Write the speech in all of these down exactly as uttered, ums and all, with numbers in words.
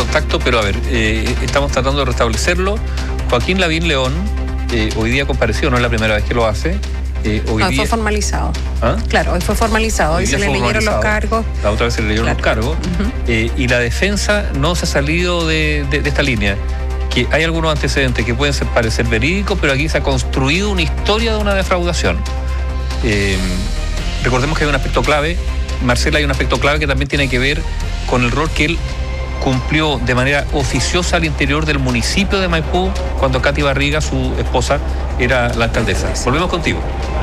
contacto, pero a ver, eh, estamos tratando de restablecerlo. Joaquín Lavín León eh, hoy día compareció, no es la primera vez que lo hace. Eh, hoy no, día... fue formalizado. ¿Ah? Claro, hoy fue formalizado, hoy, hoy se le leyeron los cargos. La otra vez se le leyeron claro. los cargos. Uh-huh. eh, y la defensa no se ha salido de, de, de esta línea. Que hay algunos antecedentes que pueden ser, parecer verídicos, pero aquí se ha construido una historia de una defraudación. Eh, recordemos que hay un aspecto clave, Marcela, hay un aspecto clave que también tiene que ver con el rol que él cumplió de manera oficiosa al interior del municipio de Maipú cuando Katy Barriga, su esposa, era la alcaldesa. Volvemos contigo.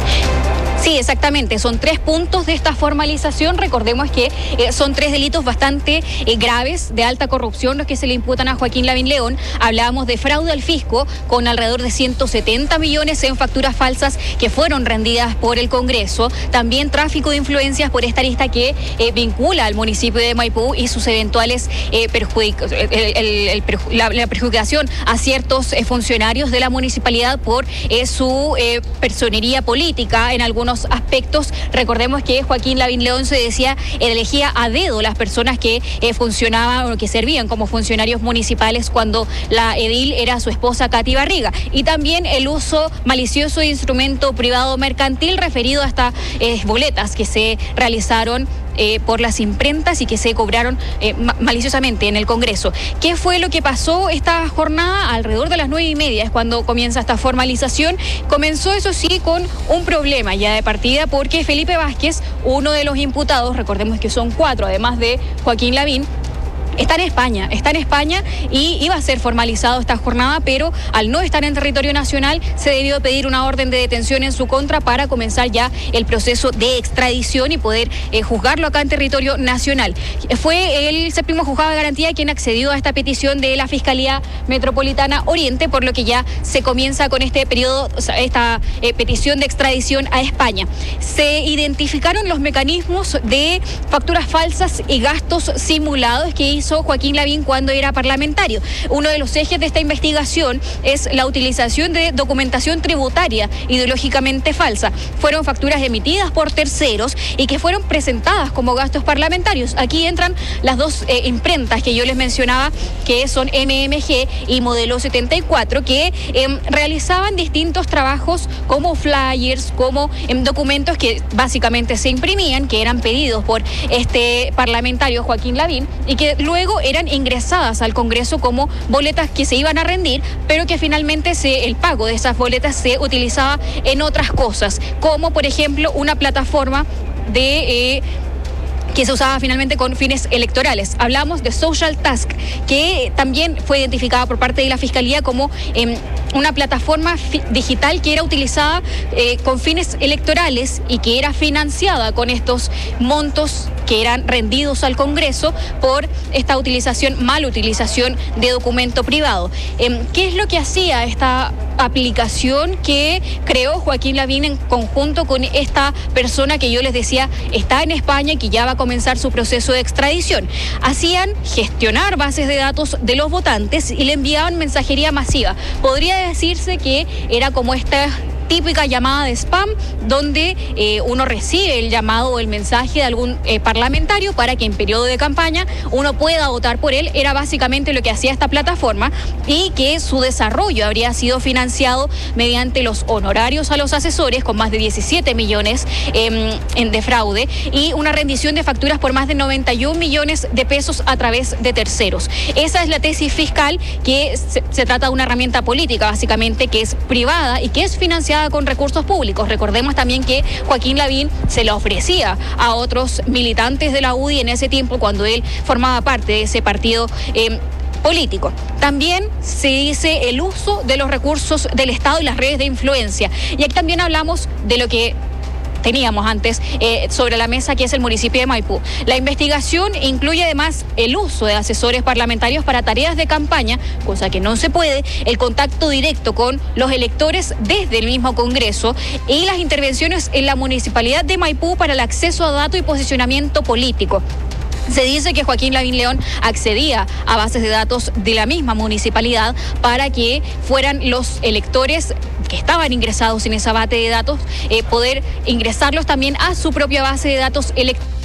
Sí, exactamente. Son tres puntos de esta formalización. Recordemos que eh, son tres delitos bastante eh, graves de alta corrupción los que se le imputan a Joaquín Lavín León. Hablábamos de fraude al fisco con alrededor de ciento setenta millones en facturas falsas que fueron rendidas por el Congreso. También tráfico de influencias por esta lista que eh, vincula al municipio de Maipú y sus eventuales eh, perjudicos, el, el, el, la, la perjudicación a ciertos eh, funcionarios de la municipalidad por eh, su eh, personería política en algunos aspectos. Recordemos que Joaquín Lavín León se decía, elegía a dedo las personas que eh, funcionaban o que servían como funcionarios municipales cuando la edil era su esposa Katy Barriga. Y también el uso malicioso de instrumento privado mercantil referido a estas eh, boletas que se realizaron Eh, por las imprentas y que se cobraron eh, maliciosamente en el Congreso. ¿Qué fue lo que pasó esta jornada? Alrededor de las nueve y media es cuando comienza esta formalización. Comenzó, eso sí, con un problema ya de partida, porque Felipe Vázquez, uno de los imputados, recordemos que son cuatro, además de Joaquín Lavín, está en España, está en España y iba a ser formalizado esta jornada, pero al no estar en territorio nacional se debió pedir una orden de detención en su contra para comenzar ya el proceso de extradición y poder eh, juzgarlo acá en territorio nacional. Fue el séptimo juzgado de garantía quien accedió a esta petición de la Fiscalía Metropolitana Oriente, por lo que ya se comienza con este periodo, o sea, esta eh, petición de extradición a España. Se identificaron los mecanismos de facturas falsas y gastos simulados que hizo Joaquín Lavín cuando era parlamentario. Uno de los ejes de esta investigación es la utilización de documentación tributaria ideológicamente falsa. Fueron facturas emitidas por terceros y que fueron presentadas como gastos parlamentarios. Aquí entran las dos eh, imprentas que yo les mencionaba, que son M M G y Modelo setenta y cuatro, que eh, realizaban distintos trabajos como flyers, como eh, documentos que básicamente se imprimían, que eran pedidos por este parlamentario Joaquín Lavín y que luego Luego eran ingresadas al Congreso como boletas que se iban a rendir, pero que finalmente se, el pago de esas boletas se utilizaba en otras cosas, como por ejemplo una plataforma de... Eh, que se usaba finalmente con fines electorales. Hablamos de Social Task, que también fue identificada por parte de la Fiscalía como eh, una plataforma digital que era utilizada eh, con fines electorales y que era financiada con estos montos que eran rendidos al Congreso por esta utilización, mala utilización de documento privado. Eh, ¿Qué es lo que hacía esta aplicación que creó Joaquín Lavín en conjunto con esta persona que yo les decía está en España y que ya va a comenzar su proceso de extradición? Hacían gestionar bases de datos de los votantes y le enviaban mensajería masiva. Podría decirse que era como esta típica llamada de spam, donde eh, uno recibe el llamado o el mensaje de algún eh, parlamentario para que en periodo de campaña uno pueda votar por él. Era básicamente lo que hacía esta plataforma y que su desarrollo habría sido financiado mediante los honorarios a los asesores con más de diecisiete millones eh, en de fraude y una rendición de facturas por más de noventa y un millones de pesos a través de terceros. Esa es la tesis fiscal, que se, se trata de una herramienta política básicamente que es privada y que es financiada con recursos públicos. Recordemos también que Joaquín Lavín se la ofrecía a otros militantes de la U D I en ese tiempo cuando él formaba parte de ese partido eh, político. También se dice el uso de los recursos del Estado y las redes de influencia. Y aquí también hablamos de lo que teníamos antes eh, sobre la mesa, que es el municipio de Maipú. La investigación incluye además el uso de asesores parlamentarios para tareas de campaña, cosa que no se puede, el contacto directo con los electores desde el mismo Congreso y las intervenciones en la municipalidad de Maipú para el acceso a datos y posicionamiento político. Se dice que Joaquín Lavín León accedía a bases de datos de la misma municipalidad para que fueran los electores que estaban ingresados en esa base de datos, eh, poder ingresarlos también a su propia base de datos electorales